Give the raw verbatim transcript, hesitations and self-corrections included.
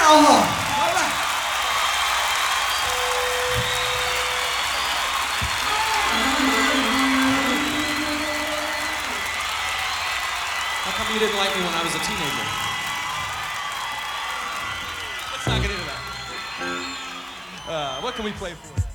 All right. How come you didn't like me when I was a teenager? Let's not get into that. Uh, what can we play for?